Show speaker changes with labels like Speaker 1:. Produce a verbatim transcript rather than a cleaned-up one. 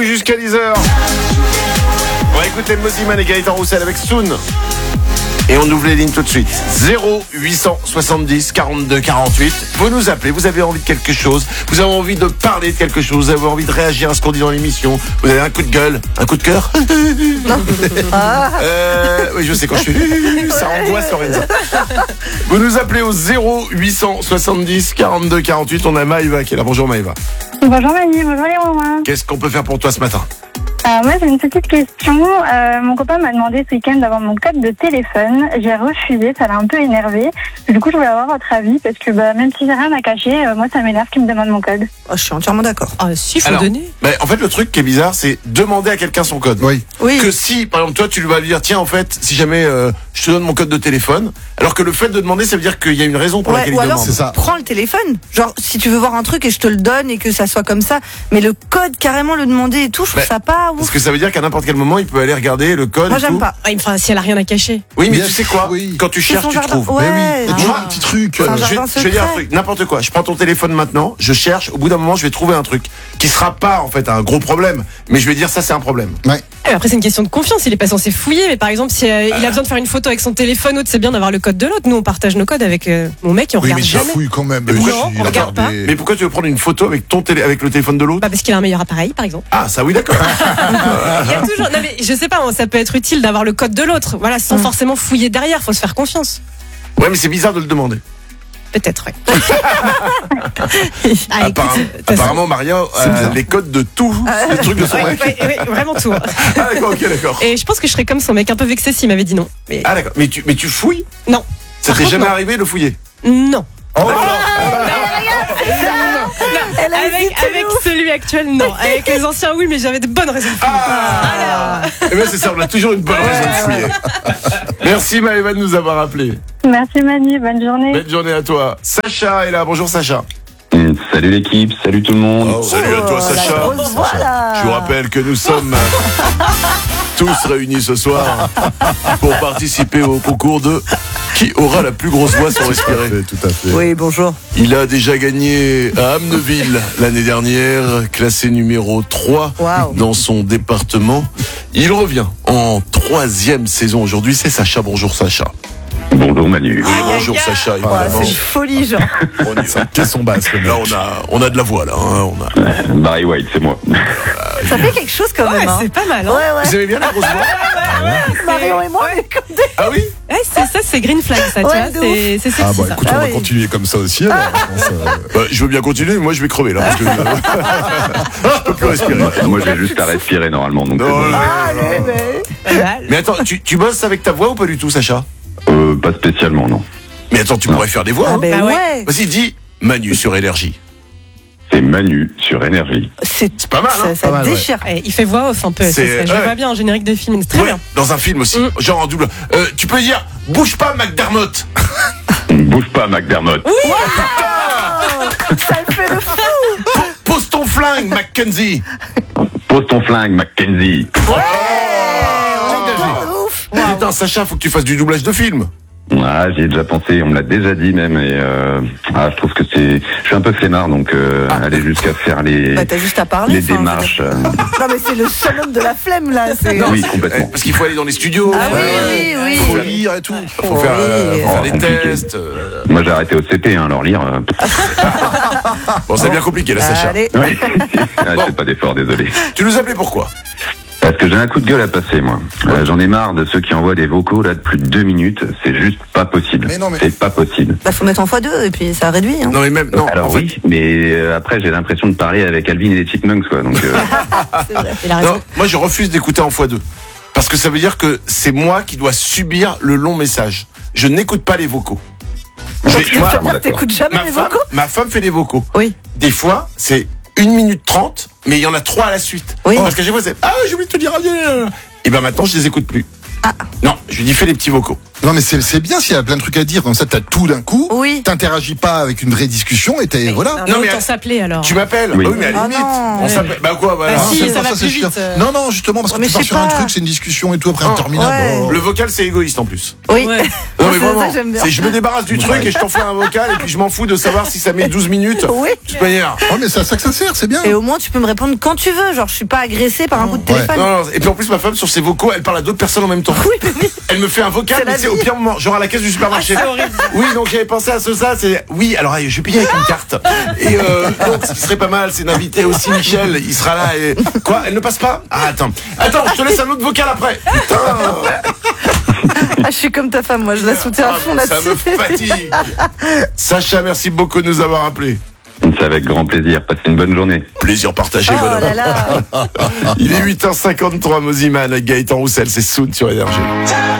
Speaker 1: Jusqu'à dix heures. On va écouter Moziman et Gaëtan Roussel avec Soon. Et on ouvre les lignes tout de suite. zéro huit cent soixante-dix quarante-deux quarante-huit. Vous nous appelez, vous avez envie de quelque chose, vous avez envie de parler de quelque chose, vous avez envie de réagir à ce qu'on dit dans l'émission, vous avez un coup de gueule, un coup de cœur. euh, oui, je sais quand je suis. Ça angoisse Lorenza. Vous nous appelez au zéro huit cent soixante-dix quarante-deux quarante-huit. On a Maëva qui est là. Bonjour Maëva.
Speaker 2: Bonjour Mani, bonjour les Romains.
Speaker 1: Qu'est-ce qu'on peut faire pour toi ce matin?
Speaker 2: Alors moi j'ai une petite question. Euh, mon copain m'a demandé ce week-end d'avoir mon code de téléphone. J'ai refusé, ça l'a un peu énervé. Du coup je voulais avoir votre avis parce que bah, même si j'ai rien à cacher, euh, moi ça m'énerve qu'il me demande mon code.
Speaker 3: Oh, je suis entièrement d'accord.
Speaker 4: Ah si, faut
Speaker 1: Alors,
Speaker 4: donner.
Speaker 1: bah, en fait le truc qui est bizarre c'est demander à quelqu'un son code.
Speaker 5: Oui.
Speaker 3: Oui.
Speaker 1: Que si par exemple toi tu lui vas lui dire tiens en fait si jamais euh, je te donne mon code de téléphone, alors que le fait de demander ça veut dire qu'il y a une raison pour
Speaker 3: Ouais,
Speaker 1: laquelle
Speaker 3: ou
Speaker 1: il
Speaker 3: alors
Speaker 1: demande.
Speaker 5: c'est ça.
Speaker 3: prends le téléphone. Genre si tu veux voir un truc et je te le donne et que ça soit comme ça. Mais le code carrément le demander et tout, je trouve
Speaker 1: Bah,
Speaker 3: ça pas ouf.
Speaker 1: Parce que ça veut dire qu'à n'importe quel moment il peut aller regarder le code.
Speaker 3: Moi
Speaker 1: et
Speaker 3: j'aime
Speaker 1: tout.
Speaker 3: pas.
Speaker 4: Ah, enfin, si elle a rien à cacher.
Speaker 1: Oui mais
Speaker 5: Bien
Speaker 1: tu sais
Speaker 5: sûr,
Speaker 1: quoi
Speaker 5: oui.
Speaker 1: quand tu
Speaker 3: C'est
Speaker 1: cherches
Speaker 3: son
Speaker 1: tu
Speaker 3: jardin.
Speaker 1: trouves.
Speaker 3: Ouais.
Speaker 5: Mais oui, il y a toujours
Speaker 3: Ah.
Speaker 5: un petit truc.
Speaker 3: C'est un
Speaker 5: euh,
Speaker 1: Je vais,
Speaker 3: jardin
Speaker 1: je vais dire un
Speaker 3: secret.
Speaker 1: truc, n'importe quoi. Je prends ton téléphone maintenant, je cherche. Au bout d'un moment, je vais trouver un truc qui sera pas en fait un gros problème, mais je vais dire ça c'est un problème.
Speaker 5: Ouais.
Speaker 4: Ah, mais après, c'est une question de confiance. Il est pas censé fouiller. Mais par exemple, si euh, il a besoin de faire une photo avec son téléphone, autre, c'est bien d'avoir le code de l'autre. Nous, on partage nos codes avec euh, mon mec et on
Speaker 5: Oui,
Speaker 4: regarde
Speaker 5: mais ça
Speaker 4: jamais.
Speaker 5: fouille quand même.
Speaker 1: Mais pourquoi
Speaker 5: Si,
Speaker 4: tu-
Speaker 5: il
Speaker 4: on regarde
Speaker 5: regarde
Speaker 4: pas
Speaker 5: des-
Speaker 1: Mais pourquoi tu veux prendre une photo avec ton télé avec le téléphone de l'autre?
Speaker 4: Bah, parce qu'il a un meilleur appareil, par exemple.
Speaker 1: Ah ça oui d'accord.
Speaker 4: Il y a toujours. Non, mais je sais pas. Ça peut être utile d'avoir le code de l'autre. Voilà, sans forcément fouiller derrière. Faut se faire confiance.
Speaker 1: Ouais mais c'est bizarre de le demander.
Speaker 4: Peut-être, ouais. Ah, écoute,
Speaker 1: Apparemment,
Speaker 4: de toute façon-
Speaker 1: apparemment Maria a les codes de tous les trucs de son
Speaker 4: Ouais,
Speaker 1: mec.
Speaker 4: ouais, ouais, vraiment tout.
Speaker 1: Ah d'accord, ok d'accord.
Speaker 4: Et je pense que je serais comme son mec, un peu vexé s'il m'avait dit non. Mais
Speaker 1: Ah d'accord. Mais tu mais tu fouilles?
Speaker 4: non.
Speaker 1: Ça
Speaker 4: Par
Speaker 1: t'est
Speaker 4: contre,
Speaker 1: jamais
Speaker 4: non.
Speaker 1: arrivé de fouiller?
Speaker 4: Non.
Speaker 1: Oh non.
Speaker 3: Elle a
Speaker 4: Avec,
Speaker 3: hésité,
Speaker 4: avec celui actuel, non. Avec les anciens, oui, mais j'avais de bonnes raisons de fouiller.
Speaker 1: Ah. Eh bien c'est ça, on a toujours une bonne raison de fouiller. Merci Maëva de nous avoir appelé.
Speaker 2: Merci Mani, bonne journée.
Speaker 1: Belle journée à toi. Sacha est là. Bonjour Sacha.
Speaker 6: Mmh, Salut l'équipe, salut tout le monde.
Speaker 1: Oh, salut à toi
Speaker 3: Oh, la
Speaker 1: Sacha.
Speaker 3: grosse voix, là.
Speaker 1: Je vous rappelle que nous sommes tous réunis ce soir pour participer au concours de qui aura la plus grosse voix sans respirer.
Speaker 5: Tout à fait.
Speaker 3: Oui, bonjour.
Speaker 1: Il a déjà gagné à Amneville l'année dernière, classé numéro trois
Speaker 3: Waouh.
Speaker 1: dans son département. Il revient en troisième saison aujourd'hui. C'est Sacha. Bonjour Sacha.
Speaker 6: Bonjour Manu.
Speaker 1: Oui, bonjour Sacha.
Speaker 3: Ouais,
Speaker 1: Évidemment.
Speaker 3: c'est une folie, genre.
Speaker 1: On y va.
Speaker 5: Caisson basse, le mec.
Speaker 1: Là, on a, on a de la voix là. hein, On a...
Speaker 6: Barry White, c'est moi.
Speaker 3: Ça fait quelque chose quand
Speaker 4: Ouais,
Speaker 3: même. hein.
Speaker 4: c'est pas mal, hein.
Speaker 3: Ouais, ouais.
Speaker 1: Vous aimez bien la grosse voix?
Speaker 3: Marion et moi, on est comme des.
Speaker 1: Ah oui.
Speaker 4: Ouais, c'est ça, c'est green flag, ça, tu
Speaker 3: Ouais,
Speaker 4: vois.
Speaker 3: de
Speaker 4: C'est c'est sexy,
Speaker 5: Ah bah
Speaker 4: ça.
Speaker 5: écoute,
Speaker 3: Ah
Speaker 5: on va
Speaker 3: oui.
Speaker 5: continuer comme ça aussi. Alors, je pense, euh,
Speaker 1: Bah, je veux bien continuer, mais moi je vais crever là. Parce que, je peux plus respirer.
Speaker 6: Moi j'ai juste à respirer normalement. Donc
Speaker 1: Non,
Speaker 6: c'est bon.
Speaker 1: non,
Speaker 3: Ah,
Speaker 1: non,
Speaker 3: allez,
Speaker 1: non.
Speaker 3: mais.
Speaker 4: Pas mal.
Speaker 1: Mais attends, tu, tu bosses avec ta voix ou pas du tout, Sacha?
Speaker 6: Euh, pas spécialement, non.
Speaker 1: Mais attends, tu pourrais faire des voix.
Speaker 3: Ah,
Speaker 1: hein.
Speaker 3: ben
Speaker 4: Bah ouais.
Speaker 3: ouais.
Speaker 1: Vas-y, dis Manu sur Énergie.
Speaker 6: C'est Manu sur Énergie.
Speaker 3: C'est
Speaker 1: pas mal, hein.
Speaker 3: Ça, ça
Speaker 5: Pas mal, ouais.
Speaker 3: déchire.
Speaker 4: Eh, il fait voix off un peu.
Speaker 1: C'est-
Speaker 4: c'est ça. Je
Speaker 1: ouais.
Speaker 4: le vois bien en générique de film, c'est très
Speaker 1: Ouais,
Speaker 4: bien.
Speaker 1: dans un film aussi,
Speaker 4: Mm.
Speaker 1: genre en double. Euh, tu peux dire bouge pas, McDermott.
Speaker 6: Bouge pas McDermott.
Speaker 3: Ça le fait le fou.
Speaker 1: Pose ton flingue, Mackenzie.
Speaker 6: Pose ton flingue Mackenzie.
Speaker 3: Oh, ouf.
Speaker 1: Putain, Sacha, faut que tu fasses du doublage de film.
Speaker 6: Ah, j'y ai déjà pensé, on me l'a déjà dit même. Et euh, ah, je trouve que c'est. Je suis un peu flemmard, donc euh, aller jusqu'à faire les,
Speaker 3: Bah, t'as juste à parler.
Speaker 6: les
Speaker 3: enfin,
Speaker 6: démarches.
Speaker 3: je veux dire.
Speaker 6: euh,
Speaker 3: Non, mais c'est le summum de la flemme, là. c'est-
Speaker 6: Oui,
Speaker 1: Euh,
Speaker 6: complètement.
Speaker 1: Parce qu'il faut aller dans les studios.
Speaker 3: Ah oui,
Speaker 1: euh,
Speaker 3: oui, oui.
Speaker 1: Faut
Speaker 5: faut
Speaker 1: faire,
Speaker 5: lire et tout.
Speaker 1: faut faire, euh,
Speaker 3: Oui.
Speaker 1: faut faire des
Speaker 6: Compliqué.
Speaker 1: tests. euh.
Speaker 6: Moi j'ai arrêté au C P, hein, alors lire. euh,
Speaker 1: Bon, c'est bien compliqué là, Sacha.
Speaker 3: Allez.
Speaker 6: Oui. Ah, je fais pas d'effort, désolé.
Speaker 1: Tu nous appelais pourquoi?
Speaker 6: Parce que j'ai un coup de gueule à passer, moi. Euh, J'en ai marre de ceux qui envoient des vocaux là de plus de deux minutes. C'est juste pas possible.
Speaker 5: Mais non, mais-
Speaker 6: C'est pas possible.
Speaker 3: Bah, faut mettre en fois deux et puis ça réduit. Hein.
Speaker 1: Non, mais même. Non,
Speaker 6: Alors
Speaker 1: en fait,
Speaker 6: oui, mais euh, après j'ai l'impression de parler avec Alvin et les Chipmunks, quoi. Donc euh,
Speaker 3: C'est vrai.
Speaker 4: Il a raison.
Speaker 1: non, moi je refuse d'écouter en fois deux. Parce que ça veut dire que c'est moi qui dois subir le long message. Je n'écoute pas les vocaux.
Speaker 3: Donc,
Speaker 1: J'ai-
Speaker 3: tu
Speaker 1: moi,
Speaker 3: veux dire
Speaker 6: d'accord.
Speaker 3: que t'écoutes jamais
Speaker 1: ma,
Speaker 3: les
Speaker 1: femme,
Speaker 3: vocaux?
Speaker 1: ma femme fait les vocaux.
Speaker 3: Oui.
Speaker 1: Des fois, c'est une minute trente, mais il y en a trois à la suite.
Speaker 3: Oui.
Speaker 1: Parce que j'ai fois, c'est ah, j'ai oublié de te dire. Et ben maintenant, je les écoute plus.
Speaker 3: Ah.
Speaker 1: Non, je lui dis fais les petits vocaux.
Speaker 5: Non, mais c'est c'est bien s'il y a plein de trucs à dire. Comme ça, t'as tout d'un coup.
Speaker 3: Oui.
Speaker 5: T'interagis pas avec une vraie discussion et t'es. Voilà.
Speaker 4: Non,
Speaker 1: Non, mais-
Speaker 4: mais autant s'appeler alors.
Speaker 1: Tu m'appelles?
Speaker 6: Oui.
Speaker 1: Bah oui, mais à la
Speaker 3: Ah
Speaker 1: limite,
Speaker 3: non.
Speaker 1: on s'appelle. Bah quoi, voilà.
Speaker 4: Bah si,
Speaker 5: Non,
Speaker 4: ça va
Speaker 5: c'est
Speaker 4: plus
Speaker 5: chiant.
Speaker 4: vite, euh.
Speaker 5: Non, non, justement, parce que
Speaker 3: Mais
Speaker 5: tu pars
Speaker 3: je sais
Speaker 5: sur un
Speaker 3: pas.
Speaker 5: truc, c'est une discussion et tout, après
Speaker 1: Ah.
Speaker 5: interminable.
Speaker 3: Ouais.
Speaker 5: Oh.
Speaker 1: Le vocal, c'est égoïste en plus.
Speaker 3: Oui.
Speaker 4: Ouais.
Speaker 1: Non, mais
Speaker 3: C'est
Speaker 1: vraiment,
Speaker 3: ça que j'aime bien.
Speaker 1: c'est je me débarrasse du truc et je t'envoie un vocal et puis je m'en fous de savoir si ça met douze minutes.
Speaker 3: Oui.
Speaker 1: De toute manière.
Speaker 5: Ouais, mais c'est à ça que ça sert, c'est bien.
Speaker 3: Et au moins, tu peux me répondre quand tu veux. Genre, je suis pas agressée par un coup de
Speaker 5: Ouais.
Speaker 3: téléphone.
Speaker 1: Non, non, et puis en plus ma femme sur ses vocaux, elle parle à d'autres personnes en même temps.
Speaker 3: Oui, mais oui.
Speaker 1: Elle me fait un vocal,
Speaker 3: C'est
Speaker 1: mais
Speaker 3: la
Speaker 1: c'est au
Speaker 3: vie.
Speaker 1: pire moment, genre à la caisse du supermarché.
Speaker 4: Ah, c'est horrible.
Speaker 1: Oui, donc j'avais pensé à ce ça, c'est oui, alors allez, je vais payer avec une carte. Et euh, donc ce qui serait pas mal, c'est d'inviter aussi Michel, il sera là et quoi, elle ne passe pas. Ah attends. Attends, je te laisse un autre vocal après. Putain.
Speaker 3: Ah, je suis comme ta femme, moi, je la soutiens à fond
Speaker 1: Ah, ça
Speaker 3: là-dessus.
Speaker 1: me fatigue. Sacha, merci beaucoup de nous avoir appelés.
Speaker 6: C'est avec grand plaisir. Passez une bonne journée.
Speaker 1: Plaisir partagé,
Speaker 3: Oh
Speaker 1: bonhomme.
Speaker 3: là là.
Speaker 1: Il est huit heures cinquante-trois, Moziman avec Gaëtan Roussel, c'est Soon sur Énergie.